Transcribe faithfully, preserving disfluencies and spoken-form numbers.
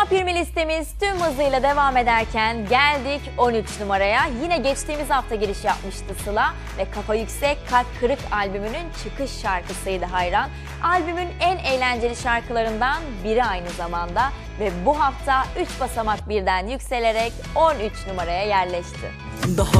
Top yirmi listemiz tüm hızıyla devam ederken geldik on üç numaraya. Yine geçtiğimiz hafta giriş yapmıştı Sıla ve Kafa Yüksek Kalp Kırık albümünün çıkış şarkısıydı Hayran. Albümün en eğlenceli şarkılarından biri aynı zamanda ve bu hafta üç basamak birden yükselerek on üç numaraya yerleşti. Daha